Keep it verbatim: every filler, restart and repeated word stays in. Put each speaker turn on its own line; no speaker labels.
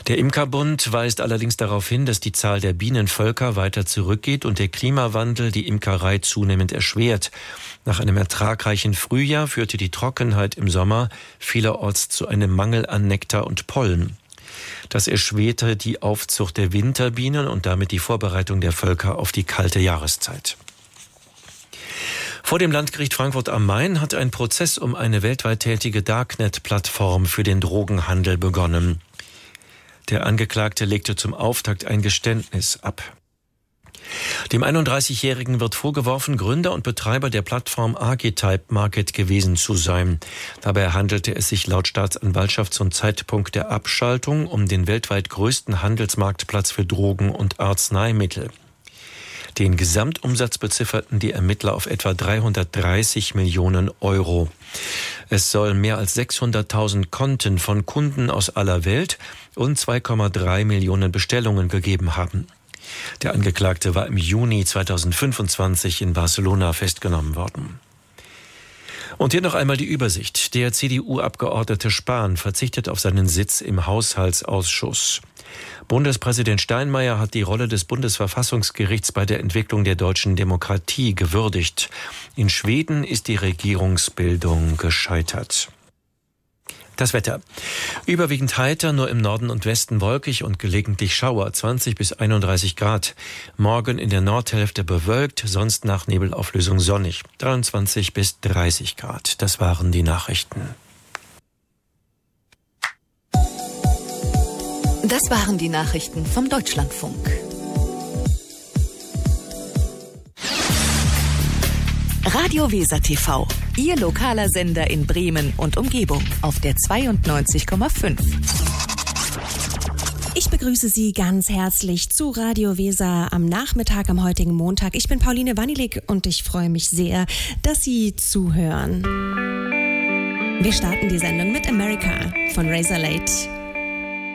Der Imkerbund weist allerdings darauf hin, dass die Zahl der Bienenvölker weiter zurückgeht und der Klimawandel die Imkerei zunehmend erschwert. Nach einem ertragreichen Frühjahr führte die Trockenheit im Sommer vielerorts zu einem Mangel an Nektar und Pollen. Das erschwerte die Aufzucht der Winterbienen und damit die Vorbereitung der Völker auf die kalte Jahreszeit. Vor dem Landgericht Frankfurt am Main hat ein Prozess um eine weltweit tätige Darknet-Plattform für den Drogenhandel begonnen. Der Angeklagte legte zum Auftakt ein Geständnis ab. Dem einunddreißigjährigen wird vorgeworfen, Gründer und Betreiber der Plattform Archetype Market gewesen zu sein. Dabei handelte es sich laut Staatsanwaltschaft zum Zeitpunkt der Abschaltung um den weltweit größten Handelsmarktplatz für Drogen und Arzneimittel. Den Gesamtumsatz bezifferten die Ermittler auf etwa dreihundertdreißig Millionen Euro. Es soll mehr als sechshunderttausend Konten von Kunden aus aller Welt und zwei Komma drei Millionen Bestellungen gegeben haben. Der Angeklagte war im Juni zweitausendfünfundzwanzig in Barcelona festgenommen worden. Und hier noch einmal die Übersicht. Der C D U-Abgeordnete Spahn verzichtet auf seinen Sitz im Haushaltsausschuss. Bundespräsident Steinmeier hat die Rolle des Bundesverfassungsgerichts bei der Entwicklung der deutschen Demokratie gewürdigt. In Schweden ist die Regierungsbildung gescheitert. Das Wetter. Überwiegend heiter, nur im Norden und Westen wolkig und gelegentlich Schauer, zwanzig bis einunddreißig Grad. Morgen in der Nordhälfte bewölkt, sonst nach Nebelauflösung sonnig, dreiundzwanzig bis dreißig Grad. Das waren die Nachrichten.
Das waren die Nachrichten vom Deutschlandfunk. Radio Weser T V, Ihr lokaler Sender in Bremen und Umgebung auf der zweiundneunzig Komma fünf.
Ich begrüße Sie ganz herzlich zu Radio Weser am Nachmittag am heutigen Montag. Ich bin Pauline Wanilik und ich freue mich sehr, dass Sie zuhören. Wir starten die Sendung mit America von Razorlight